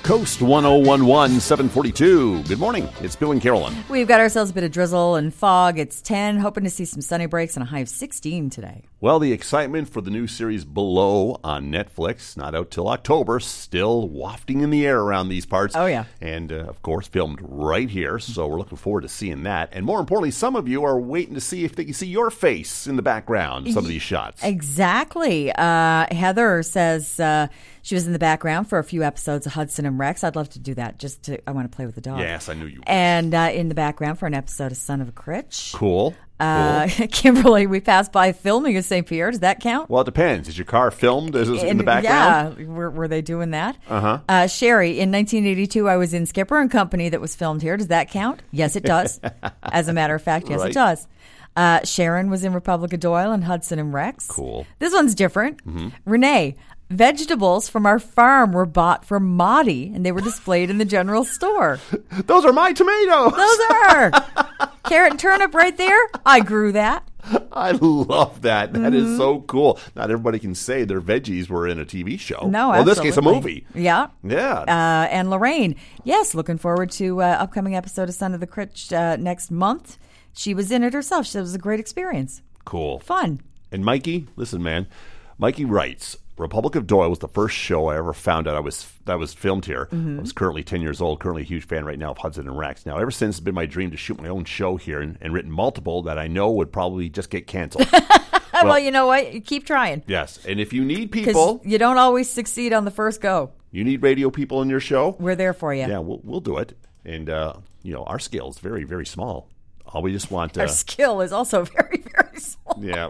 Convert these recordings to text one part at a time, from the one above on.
Coast 1011, 742. Good morning. It's Bill and Carolyn. We've got ourselves a bit of drizzle and fog. It's 10, hoping to see some sunny breaks and a high of 16 today. Well, the excitement for the new series Below on Netflix, not out till October, still wafting in the air around these parts. Oh, yeah. And, of course, filmed right here, so we're looking forward to seeing that. And more importantly, some of you are waiting to see if they can see your face in the background, some of these shots. Exactly. Heather says she was in the background for a few episodes of Hudson and Rex. I'd love to do that. I want to play with the dog. Yes, I knew you would. And in the background for an episode of Son of a Critch. Cool. Kimberly, we passed by filming in St. Pierre. Does that count? Well, it depends. Is your car filmed in the background? Yeah. Were they doing that? Uh-huh. Sherry, in 1982, I was in Skipper and Company that was filmed here. Does that count? Yes, it does. As a matter of fact, yes, Right. it does. Sharon was in Republic of Doyle and Hudson and Rex. Cool. This one's different. Mm-hmm. Renee, vegetables from our farm were bought from Maudie, and they were displayed in the general store. Those are my tomatoes. Those are. Carrot and turnip right there. I grew that. I love that. That is so cool. Not everybody can say their veggies were in a TV show. No, well, in this absolutely. case, a movie. Yeah. Yeah. And Lorraine, yes, looking forward to upcoming episode of Son of the Critch next month. She was in it herself. She said it was a great experience. Cool. Fun. And Mikey, listen, man. Mikey writes, Republic of Doyle was the first show I ever found out that was filmed here. I was currently 10 years old, currently a huge fan right now of Hudson and Rex. Now, ever since, it's been my dream to shoot my own show here and written multiple that I know would probably just get canceled. Well, you know what? You keep trying. Yes. And if you need people, you don't always succeed on the first go. You need radio people in your show. We're there for you. Yeah, we'll do it. And, our scale is very, very small. All we just want our skill is also very, very small. Yeah.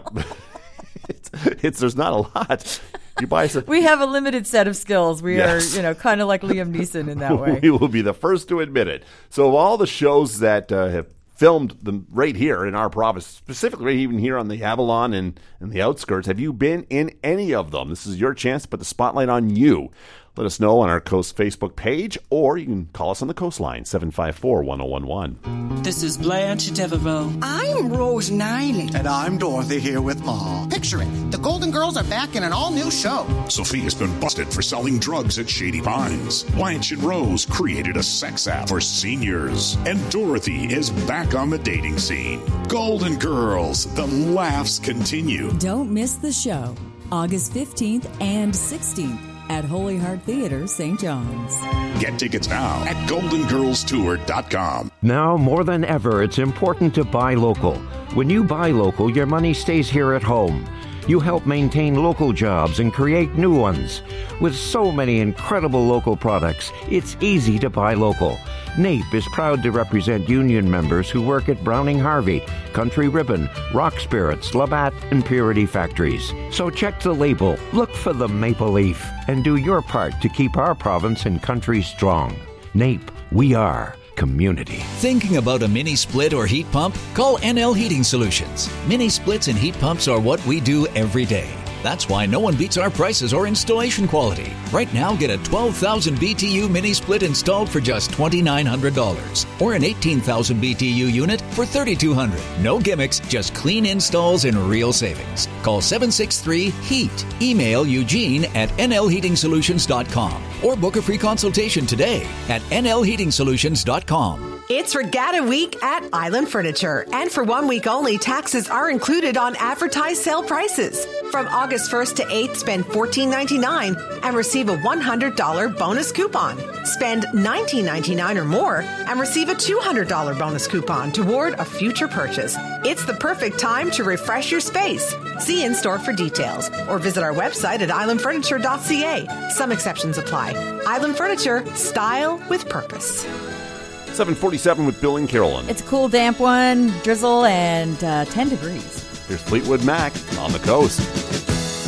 There's not a lot. You buy some. We have a limited set of skills. We Yes. are, kind of like Liam Neeson in that way. We will be the first to admit it. So, of all the shows that have filmed them right here in our province, specifically right even here on the Avalon and the outskirts, have you been in any of them? This is your chance to put the spotlight on you. Let us know on our Coast Facebook page, or you can call us on the Coast line, 754-1011. This is Blanche Devereaux. I'm Rose Niley. And I'm Dorothy here with Ma. Picture it. The Golden Girls are back in an all-new show. Sophia's been busted for selling drugs at Shady Pines. Blanche and Rose created a sex app for seniors. And Dorothy is back on the dating scene. Golden Girls, the laughs continue. Don't miss the show, August 15th and 16th. At Holy Heart Theater, St. John's. Get tickets now at goldengirlstour.com. Now more than ever, it's important to buy local. When you buy local, your money stays here at home. You help maintain local jobs and create new ones. With so many incredible local products, it's easy to buy local. NAPE is proud to represent union members who work at Browning Harvey, Country Ribbon, Rock Spirits, Labatt, and Purity Factories. So check the label, look for the maple leaf, and do your part to keep our province and country strong. NAPE, we are community. Thinking about a mini split or heat pump? Call NL Heating Solutions. Mini splits and heat pumps are what we do every day. That's why no one beats our prices or installation quality. Right now, get a 12,000 BTU mini split installed for just $2,900 or an 18,000 BTU unit for $3,200. No gimmicks, just clean installs and real savings. Call 763-HEAT. Email Eugene at nlheatingsolutions.com or book a free consultation today at nlheatingsolutions.com. It's Regatta Week at Island Furniture, and for 1 week only, taxes are included on advertised sale prices. From August 1st to 8th, spend $14.99 and receive a $100 bonus coupon. Spend $19.99 or more and receive a $200 bonus coupon toward a future purchase. It's the perfect time to refresh your space. See in-store for details or visit our website at islandfurniture.ca. Some exceptions apply. Island Furniture, style with purpose. 747 with Bill and Carolyn. It's a cool, damp one, drizzle, and 10 degrees. Here's Fleetwood Mac on the Coast.